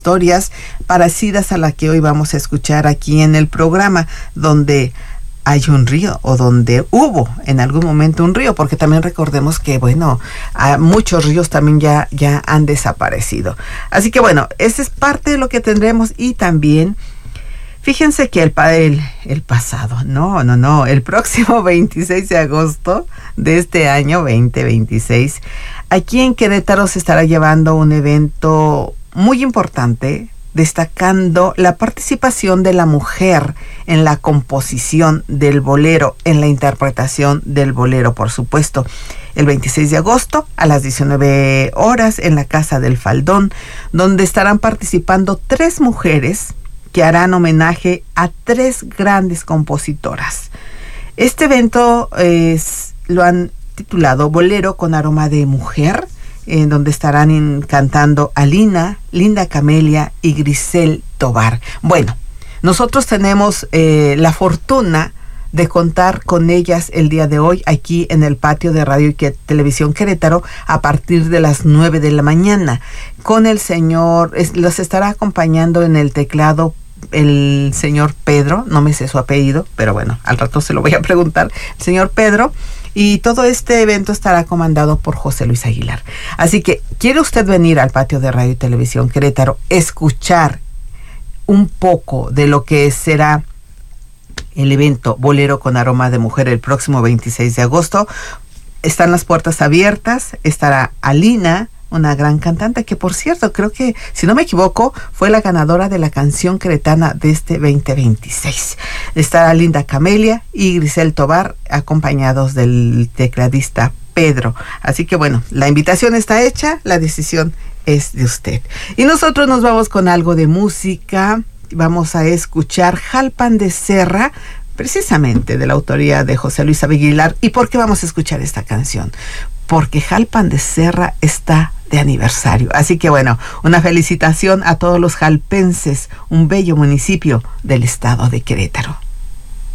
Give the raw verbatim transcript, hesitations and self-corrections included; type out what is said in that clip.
historias parecidas a la que hoy vamos a escuchar aquí en el programa, donde hay un río o donde hubo en algún momento un río, porque también recordemos que, bueno, muchos ríos también ya, ya han desaparecido. Así que, bueno, esa es parte de lo que tendremos. Y también, fíjense que el, el, el pasado, no, no, no, el próximo veintiséis de agosto de este año veinte veintiséis, aquí en Querétaro se estará llevando un evento muy importante, destacando la participación de la mujer en la composición del bolero, en la interpretación del bolero, por supuesto. El veintiséis de agosto a las diecinueve horas en la Casa del Faldón, donde estarán participando tres mujeres que harán homenaje a tres grandes compositoras. Este evento es, lo han titulado Bolero con aroma de mujer, en donde estarán cantando Alina, Linda Camelia y Grisel Tobar. Bueno, nosotros tenemos eh, la fortuna de contar con ellas el día de hoy aquí en el patio de Radio y Televisión Querétaro a partir de las nueve de la mañana. Con el señor, es, los estará acompañando en el teclado el señor Pedro, no me sé su apellido, pero bueno, al rato se lo voy a preguntar, el señor Pedro. Y todo este evento estará comandado por José Luis Aguilar. Así que, ¿quiere usted venir al patio de Radio y Televisión Querétaro, escuchar un poco de lo que será el evento Bolero con aroma de mujer el próximo veintiséis de agosto? Están las puertas abiertas, estará Alina, una gran cantante que, por cierto, creo que, si no me equivoco, fue la ganadora de la canción queretana de este veinte veintiséis. Estará Linda Camelia y Grisel Tobar, acompañados del tecladista Pedro. Así que, bueno, la invitación está hecha, la decisión es de usted. Y nosotros nos vamos con algo de música. Vamos a escuchar Jalpan de Serra, precisamente de la autoría de José Luis Aguilar. ¿Y por qué vamos a escuchar esta canción? Porque Jalpan de Serra está de aniversario. Así que, bueno, una felicitación a todos los jalpenses, un bello municipio del estado de Querétaro.